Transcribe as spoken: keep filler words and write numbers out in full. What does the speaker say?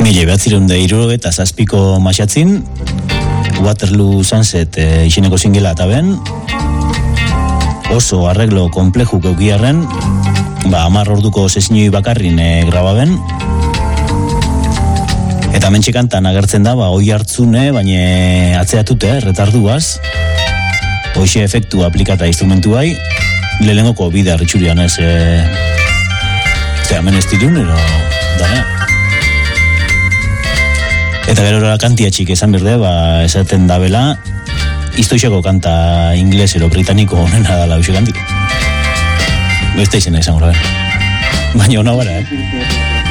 Mila behatzireun da irurogeta zazpiko maixatzin, Waterloo Sunset e, izeneko singela eta ben, oso arreglo kompleju keukiarren, ba, amar orduko sesinoi bakarrin e, grababen, eta mentxe kantan agertzen da, ba, oi hartzune, baina atzeatute, retarduaz, hoxe efektu aplikata instrumentu bai, lehenengoko bide arritxurian ez, e, ze hemen ez dirun, ero, dana. Eta gero kantia txik esan berde, ba, esaten dabela, iztoixako kanta ingles ero britaniko honena dala uxe kantik. Beste izena izan gura, baina hona gara, eh?